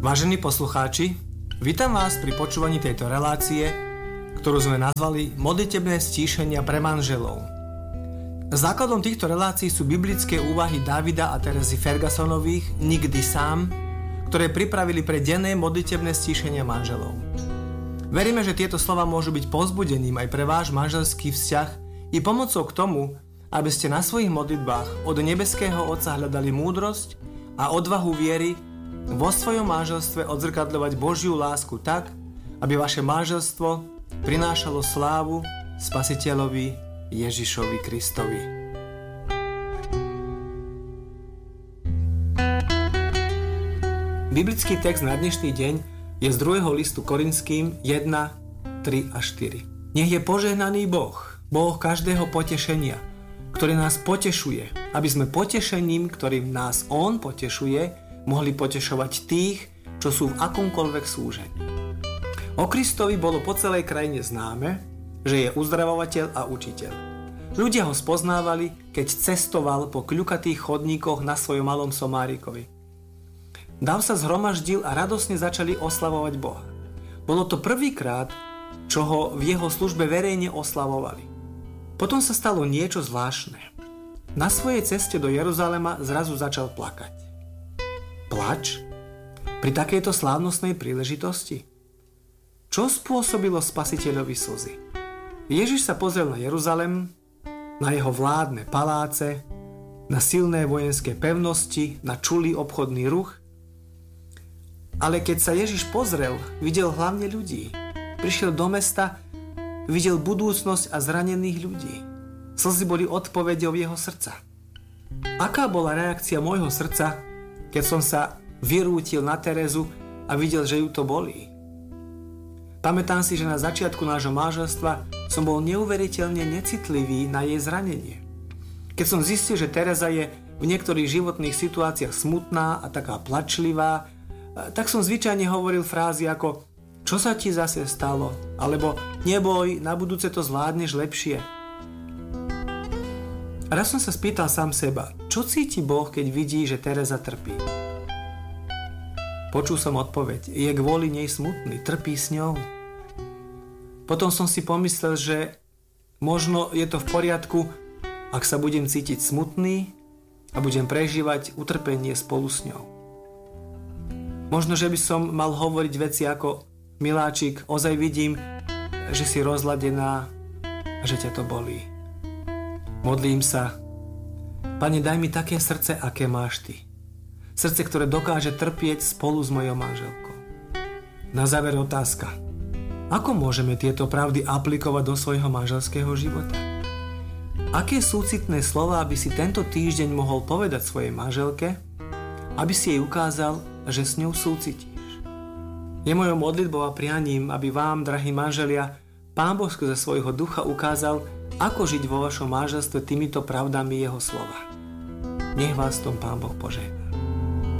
Vážení poslucháči, vítam vás pri počúvaní tejto relácie, ktorú sme nazvali Modlitebné stíšenia pre manželov. Základom týchto relácií sú biblické úvahy Davida a Terezy Fergusonových Nikdy sám, ktoré pripravili pre denné modlitebné stíšenia manželov. Veríme, že tieto slova môžu byť povzbudením aj pre váš manželský vzťah i pomocou k tomu, aby ste na svojich modlitbách od nebeského Otca hľadali múdrosť a odvahu viery vo svojom manželstve odzrkadľovať Božiu lásku tak, aby vaše manželstvo prinášalo slávu Spasiteľovi Ježišovi Kristovi. Biblický text na dnešný deň je z 2. listu Korinským 1, 3 a 4. Nech je požehnaný Boh, Boh každého potešenia, ktorý nás potešuje, aby sme potešením, ktorým nás On potešuje, mohli potešovať tých, čo sú v akomkoľvek súžení. O Kristovi bolo po celej krajine známe, že je uzdravovateľ a učiteľ. Ľudia ho spoznávali, keď cestoval po kľukatých chodníkoch na svojom malom somárikovi. Dav sa zhromaždil a radosne začali oslavovať Boha. Bolo to prvýkrát, čo ho v jeho službe verejne oslavovali. Potom sa stalo niečo zvláštne. Na svojej ceste do Jeruzalema zrazu začal plakať. Plač? Pri takejto slávnostnej príležitosti? Čo spôsobilo Spasiteľovi slzy? Ježiš sa pozrel na Jeruzalem, na jeho vládne paláce, na silné vojenské pevnosti, na čulý obchodný ruch. Ale keď sa Ježiš pozrel, videl hlavne ľudí. Prišiel do mesta, videl budúcnosť a zranených ľudí. Slzy boli odpoveďou jeho srdca. Aká bola reakcia môjho srdca, keď som sa vyrútil na Terezu a videl, že ju to bolí? Pamätám si, že na začiatku nášho manželstva som bol neuveriteľne necitlivý na jej zranenie. Keď som zistil, že Tereza je v niektorých životných situáciách smutná a taká plačlivá, tak som zvyčajne hovoril frázy ako čo sa ti zase stalo? Alebo neboj, na budúce to zvládneš lepšie. Raz som sa spýtal sám seba, čo cíti Boh, keď vidí, že Tereza trpí? Počul som odpoveď, je kvôli nej smutný, trpí s ňou. Potom som si pomyslel, že možno je to v poriadku, ak sa budem cítiť smutný a budem prežívať utrpenie spolu s ňou. Možno, že by som mal hovoriť veci ako miláčik, ozaj vidím, že si rozladená a že ťa to bolí. Modlím sa. Pane, daj mi také srdce, aké máš ty. Srdce, ktoré dokáže trpieť spolu s mojou manželkou. Na záver otázka. Ako môžeme tieto pravdy aplikovať do svojho manželského života? Aké súcitné slová by si tento týždeň mohol povedať svojej manželke, aby si jej ukázal, že s ňou súcitíš? Je mojou modlitbou a prianím, aby vám, drahí manželia, Pán Boh skrze svojho ducha ukázal, ako žiť vo vašom manželstve týmito pravdami jeho slova. Nech vás v tom Pán Boh požehná.